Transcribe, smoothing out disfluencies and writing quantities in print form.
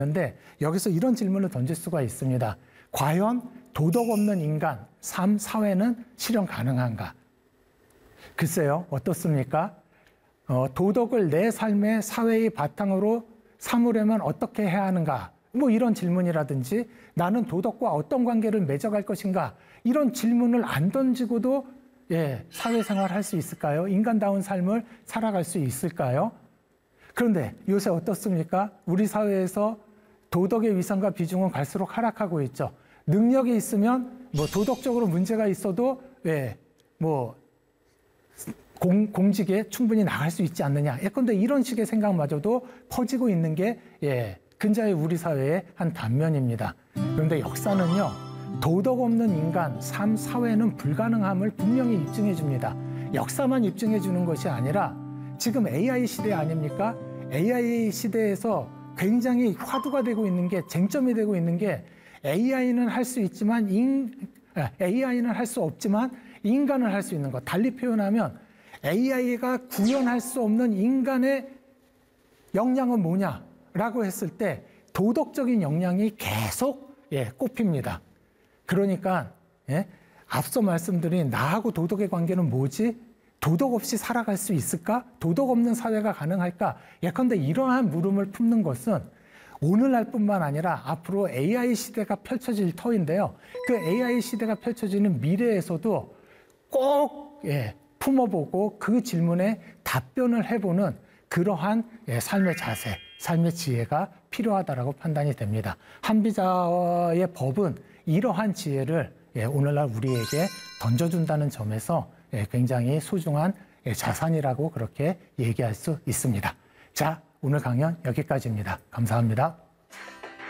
그런데 여기서 이런 질문을 던질 수가 있습니다. 과연 도덕 없는 인간, 삶, 사회는 실현 가능한가? 글쎄요, 어떻습니까? 도덕을 내 삶의 사회의 바탕으로 삼으려면 어떻게 해야 하는가? 뭐 이런 질문이라든지 나는 도덕과 어떤 관계를 맺어갈 것인가? 이런 질문을 안 던지고도 사회생활 할 수 있을까요? 인간다운 삶을 살아갈 수 있을까요? 그런데 요새 어떻습니까? 우리 사회에서 도덕의 위상과 비중은 갈수록 하락하고 있죠. 능력이 있으면 뭐 도덕적으로 문제가 있어도 공직에 충분히 나갈 수 있지 않느냐. 예컨대 이런 식의 생각마저도 퍼지고 있는 게 근자의 우리 사회의 한 단면입니다. 그런데 역사는요, 도덕 없는 인간, 삶, 사회는 불가능함을 분명히 입증해 줍니다. 역사만 입증해 주는 것이 아니라 지금 AI 시대 아닙니까? AI 시대에서 굉장히 화두가 되고 있는 게, 쟁점이 되고 있는 게 AI는 할 수 있지만 AI는 할 수 없지만 인간은 할 수 있는 것. 달리 표현하면 AI가 구현할 수 없는 인간의 역량은 뭐냐라고 했을 때 도덕적인 역량이 계속 꼽힙니다. 그러니까 앞서 말씀드린 나하고 도덕의 관계는 뭐지? 도덕 없이 살아갈 수 있을까? 도덕 없는 사회가 가능할까? 예컨대 이러한 물음을 품는 것은 오늘날뿐만 아니라 앞으로 AI 시대가 펼쳐질 터인데요. 그 AI 시대가 펼쳐지는 미래에서도 꼭 품어보고 그 질문에 답변을 해보는 그러한 삶의 자세, 삶의 지혜가 필요하다라고 판단이 됩니다. 한비자의 법은 이러한 지혜를 오늘날 우리에게 던져준다는 점에서 굉장히 소중한 자산이라고 그렇게 얘기할 수 있습니다. 자, 오늘 강연 여기까지입니다. 감사합니다.